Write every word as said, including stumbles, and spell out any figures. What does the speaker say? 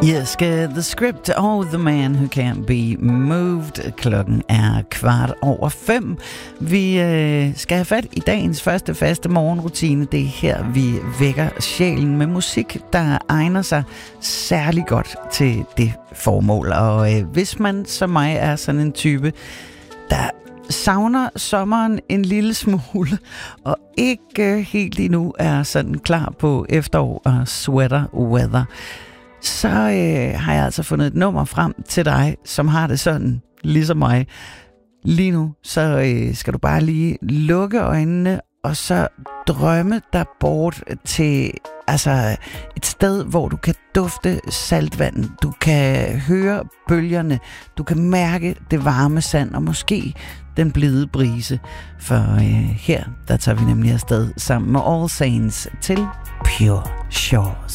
Yes, The Script og The Man Who Can't Be Moved. Klokken er kvart over fem. Vi øh, skal have fat i dagens første faste morgenrutine. Det er her, vi vækker sjælen med musik, der egner sig særlig godt til det formål. Og øh, hvis man som mig er sådan en type, der savner sommeren en lille smule, og ikke helt endnu er sådan klar på efterår og sweater weather, så øh, har jeg altså fundet et nummer frem til dig, som har det sådan, ligesom mig. Lige nu, så øh, skal du bare lige lukke øjnene, og så drømme dig bort til altså, et sted, hvor du kan dufte saltvand, du kan høre bølgerne, du kan mærke det varme sand, og måske den blide brise. For øh, her, der tager vi nemlig afsted sammen med All Saints til Pure Shores.